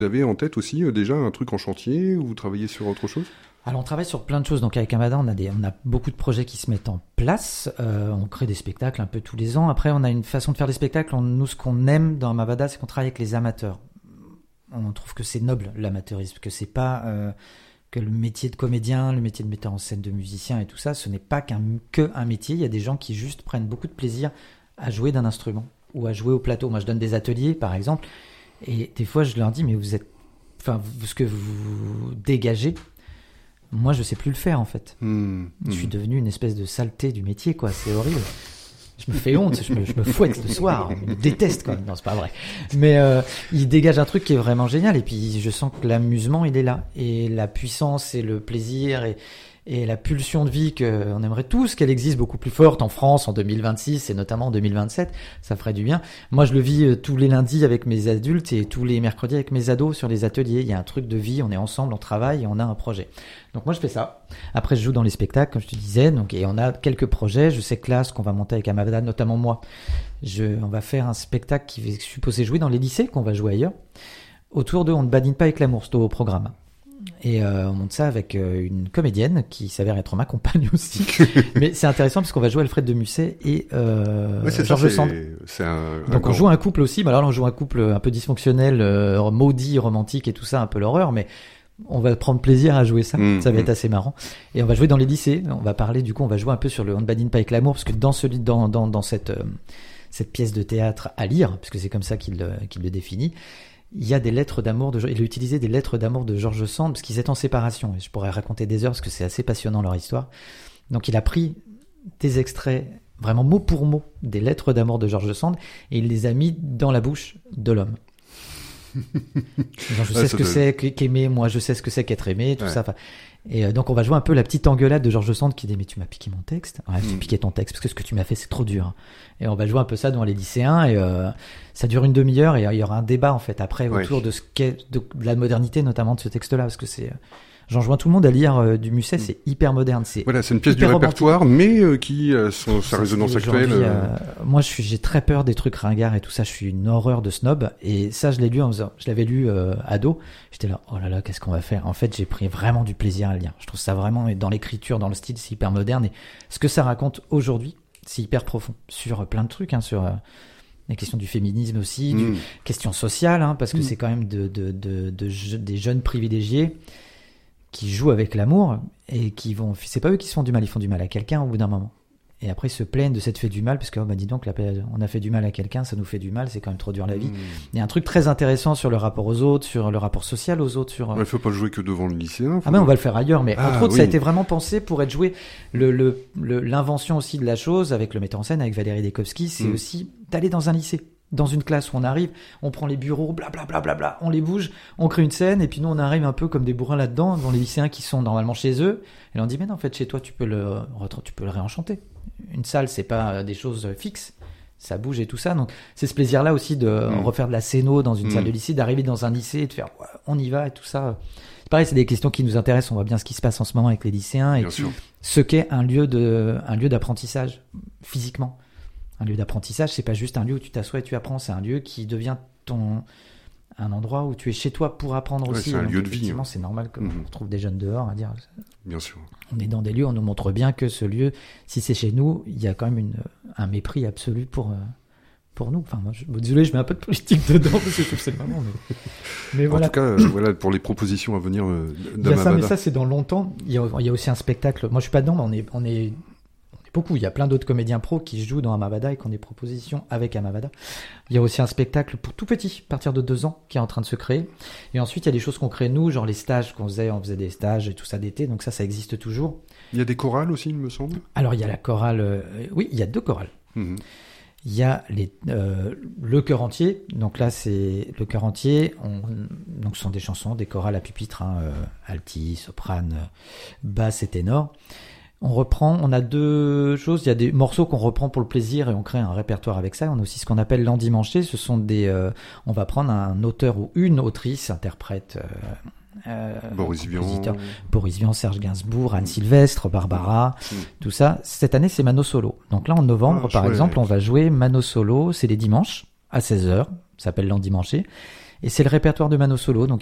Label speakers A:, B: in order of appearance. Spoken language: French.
A: Vous avez en tête aussi déjà un truc en chantier ou vous travaillez sur autre chose?
B: Alors on travaille sur plein de choses. Donc avec Amada, on a beaucoup de projets qui se mettent en place. On crée des spectacles un peu tous les ans. Après, on a une façon de faire des spectacles. Nous, ce qu'on aime dans Amada, c'est qu'on travaille avec les amateurs. On trouve que c'est noble l'amateurisme, que c'est pas que le métier de comédien, le métier de metteur en scène, de musicien et tout ça, ce n'est pas qu'un métier. Il y a des gens qui juste prennent beaucoup de plaisir à jouer d'un instrument ou à jouer au plateau. Moi, je donne des ateliers, par exemple, et des fois, je leur dis, mais ce que vous dégagez, moi, je sais plus le faire, en fait. Je suis devenu une espèce de saleté du métier, quoi. C'est horrible. Je me fais honte, je me fouette le soir. Je me déteste, quand même. Non, c'est pas vrai. Mais il dégage un truc qui est vraiment génial. Et puis, je sens que l'amusement, il est là. Et la puissance et le plaisir et la pulsion de vie qu'on aimerait tous qu'elle existe beaucoup plus forte en France en 2026 et notamment en 2027, ça ferait du bien. Moi, je le vis tous les lundis avec mes adultes et tous les mercredis avec mes ados sur les ateliers. Il y a un truc de vie, on est ensemble, on travaille et on a un projet. Donc moi, je fais ça. Après, je joue dans les spectacles, comme je te disais. Et on a quelques projets. Je sais que là, ce qu'on va monter avec Amada, notamment moi, on va faire un spectacle qui est supposé jouer dans les lycées, qu'on va jouer ailleurs, autour de On ne badine pas avec l'amour, c'est au programme. Et on monte ça avec une comédienne qui s'avère être ma compagne aussi. Mais c'est intéressant parce qu'on va jouer Alfred de Musset et Georges Sand. Donc on joue un couple aussi. Alors là, on joue un couple un peu dysfonctionnel, maudit, romantique et tout ça, un peu l'horreur, mais on va prendre plaisir à jouer ça. Ça va être assez marrant. Et on va jouer dans les lycées. On va parler, du coup, on va jouer un peu sur le On ne badine pas avec l'amour, parce que dans cette pièce de théâtre à lire, parce que c'est comme ça qu'il le définit, il y a des lettres d'amour il a utilisé des lettres d'amour de Georges Sand parce qu'ils étaient en séparation, et je pourrais raconter des heures parce que c'est assez passionnant leur histoire. Donc il a pris des extraits vraiment mot pour mot des lettres d'amour de Georges Sand et il les a mis dans la bouche de l'homme. Genre, je sais ce que c'est qu'aimer, moi je sais ce que c'est qu'être aimé, tout ça. Et donc on va jouer un peu la petite engueulade de Georges Sand qui dit mais tu m'as piqué mon texte. Ouais, tu piqué ton texte parce que ce que tu m'as fait c'est trop dur. Et on va jouer un peu ça devant les lycéens et ça dure une demi-heure et il y aura un débat en fait après autour de ce qu'est de la modernité notamment de ce texte-là parce que j'enjoins tout le monde à lire du Musset, c'est hyper moderne. C'est
A: une pièce du répertoire, mais qui a sa résonance actuelle.
B: Moi, j'ai très peur des trucs ringards et tout ça. Je suis une horreur de snob. Et ça, je l'avais lu ado. J'étais là, oh là là, qu'est-ce qu'on va faire? En fait, j'ai pris vraiment du plaisir à le lire. Je trouve ça vraiment, dans l'écriture, dans le style, c'est hyper moderne. Et ce que ça raconte aujourd'hui, c'est hyper profond. Sur plein de trucs, sur les questions du féminisme aussi, questions sociales, parce que c'est quand même des jeunes privilégiés qui jouent avec l'amour et c'est pas eux qui se font du mal, ils font du mal à quelqu'un au bout d'un moment. Et après, ils se plaignent de s'être fait du mal parce que, dis donc, on a fait du mal à quelqu'un, ça nous fait du mal, c'est quand même trop dur la vie. Il y a un truc très intéressant sur le rapport aux autres, sur le rapport social aux autres, il
A: faut pas le jouer que devant le lycéen.
B: Mais on va le faire ailleurs, mais entre autres, ça a été vraiment pensé pour être joué. L'invention aussi de la chose avec le metteur en scène, avec Valérie Dekowski, c'est aussi d'aller dans un lycée. Dans une classe où on arrive, on prend les bureaux, blablabla, on les bouge, on crée une scène, et puis nous on arrive un peu comme des bourrins là-dedans, devant les lycéens qui sont normalement chez eux, et là on dit mais non, en fait chez toi tu peux le réenchanter. Une salle c'est pas des choses fixes, ça bouge et tout ça, donc c'est ce plaisir-là aussi de refaire de la scéno dans une salle de lycée, d'arriver dans un lycée et de faire on y va et tout ça. C'est pareil, c'est des questions qui nous intéressent, on voit bien ce qui se passe en ce moment avec les lycéens et ce qu'est un lieu d'apprentissage physiquement. Un lieu d'apprentissage, c'est pas juste un lieu où tu t'assois et tu apprends, c'est un lieu qui devient un endroit où tu es chez toi pour apprendre aussi.
A: C'est un lieu de vie.
B: Effectivement, c'est normal qu'on retrouve des jeunes dehors à dire.
A: Bien sûr.
B: On est dans des lieux, on nous montre bien que ce lieu, si c'est chez nous, il y a quand même un mépris absolu pour nous. Enfin, moi, désolé, je mets un peu de politique dedans parce que c'est le moment. Mais voilà.
A: En tout cas, pour les propositions à venir d'Amada.
B: Mais ça, c'est dans longtemps. Il y a aussi un spectacle. Moi, je suis pas dedans, mais on est beaucoup. Il y a plein d'autres comédiens pros qui jouent dans Amavada et qui ont des propositions avec Amavada. Il y a aussi un spectacle pour tout petit, à partir de 2 ans, qui est en train de se créer. Et ensuite, il y a des choses qu'on crée nous, genre les stages qu'on faisait. On faisait des stages et tout ça d'été. Donc ça existe toujours.
A: Il y a des chorales aussi, il me semble.
B: Alors, il y a la chorale. Oui, il y a 2 chorales. Il y a le chœur entier. Donc là, c'est le chœur entier. Donc ce sont des chansons, des chorales à pupitre, alti, soprane, basse et ténor. On a 2 choses. Il y a des morceaux qu'on reprend pour le plaisir et on crée un répertoire avec ça. On a aussi ce qu'on appelle l'endimanché. Ce sont on va prendre un auteur ou une autrice, interprète,
A: Boris
B: Vian, Serge Gainsbourg, Anne Sylvestre, Barbara, tout ça. Cette année, c'est Mano Solo. Donc là, en novembre, par exemple, on va jouer Mano Solo. C'est les dimanches à 16h. Ça s'appelle l'endimanché. Et c'est le répertoire de Mano Solo, donc